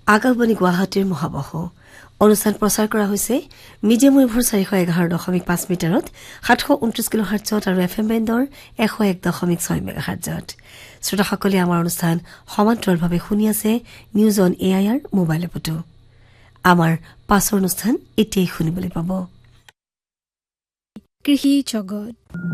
আকাশবাণী গুৱাহাটীৰ মহাবাহু অনুষ্ঠান প্ৰচাৰ কৰা হৈছে মিডিয়াম ৱেভৰ 411.5 মিটাৰত 729 কিলোহাৰ্টজত আৰু এফএম বেণ্ডৰ 101.6 মেগাহাৰ্টজত। শ্ৰোতাসকলে আমাৰ অনুষ্ঠান সমান্তৰালভাৱে শুনি আছে নিউজ অন এআইআৰ মোবাইল এপতো। আমাৰ পাছৰ অনুষ্ঠান এতিয়াই শুনিবলৈ পাব। কৃষি জগত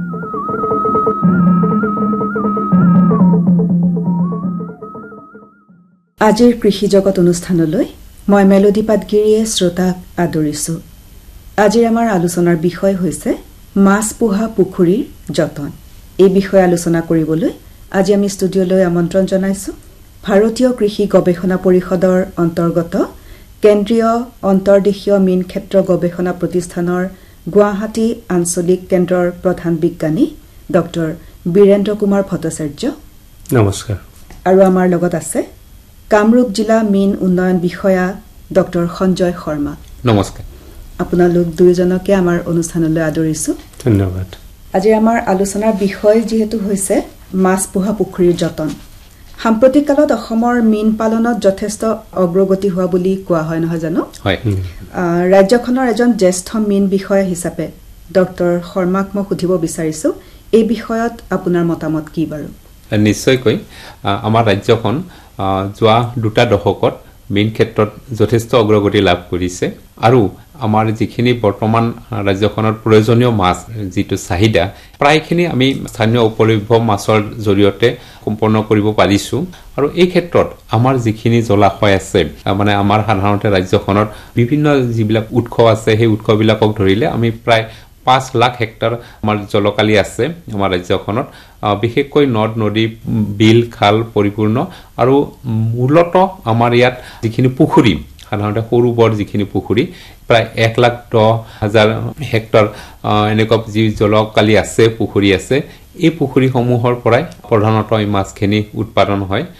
আজিৰ কৃষি জগত অনুষ্ঠানলৈ মই মেলোডি পাটগিৰিয়ে শ্ৰোতাক আদৰিছো। আজিৰ আমাৰ আলোচনাৰ বিষয় হৈছে মাছ পোহা পুখুৰীৰ যতন। এই বিষয়ে আলোচনা কৰিবলৈ আজি আমি ষ্টুডিঅ'লৈ আমন্ত্ৰণ জনাইছো ভাৰতীয় কৃষি গৱেষণা পৰিষদৰ অন্তৰ্গত কেন্দ্ৰীয় অন্তৰ্দেশীয় মীন ক্ষেত্ৰ গৱেষণা প্ৰতিষ্ঠানৰ গুৱাহাটী আঞ্চলিক কেন্দ্ৰৰ প্ৰধান বিজ্ঞানী ডক্টৰ বীৰেন্দ্ৰ কুমাৰ ভট্টাচাৰ্য। নমস্কাৰ। আৰু আমাৰ লগত আছে কামৰূপ জিলা মীন উন্নয়ন বিষয়া ডক্টৰ সঞ্জয় শৰ্মা। নমস্কাৰ। আপোনালোক দুয়োজনকে আমাৰ অনুষ্ঠানলৈ আদৰিছো। ধন্যবাদ। আজি আমাৰ আলোচনাৰ বিষয় যিহেতু হৈছে মাছ পোহা পুখুৰীৰ যতন। সাম্প্ৰতিক কালত অসমৰ মীন পালনত যথেষ্ট অগ্ৰগতি হোৱা বুলি কোৱা হয়, নহয় জানো? হয়। ৰাজ্যখনৰ এজন জ্যেষ্ঠ মীন বিষয়া হিচাপে ডক্টৰ শৰ্মাক মই সুধিব বিচাৰিছো এই বিষয়ত আপোনাৰ মতামত কি বাৰু? নিশ্চয়কৈ আমাৰ ৰাজ্যখন যোৱা দুটা দশকত মীন ক্ষেত্ৰত যথেষ্ট অগ্ৰগতি লাভ কৰিছে আৰু আমাৰ যিখিনি বৰ্তমান ৰাজ্যখনৰ প্ৰয়োজনীয় মাছ যিটো চাহিদা প্ৰায়খিনি আমি স্থানীয় উপলভ্য মাছৰ জৰিয়তে সম্পন্ন কৰিব পাৰিছো। আৰু এই ক্ষেত্ৰত আমাৰ যিখিনি জলাশয় আছে মানে আমাৰ সাধাৰণতে ৰাজ্যখনৰ বিভিন্ন যিবিলাক উৎস আছে সেই উৎসবিলাকক ধৰিলে আমি প্ৰায় 5 লাখ হেক্টৰ আমাৰ জলকালি আছে আমাৰ ৰাজ্যখনত। বিশেষকৈ নদ নদী বিল খাল পৰিপূৰ্ণ আৰু মূলত আমাৰ ইয়াত যিখিনি পুখুৰী সাধাৰণতে সৰু বৰ যিখিনি পুখুৰী প্ৰায় 1,10,000 হেক্টৰ এনেকুৱা যি জলকালি আছে পুখুৰী আছে এই পুখুৰীসমূহৰ পৰাই প্ৰধানতঃ এই মাছখিনি উৎপাদন হয়।